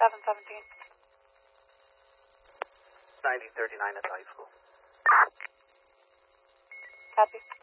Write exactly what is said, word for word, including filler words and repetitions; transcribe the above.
seven seventeen. ninety thirty-nine at the high school. Copy.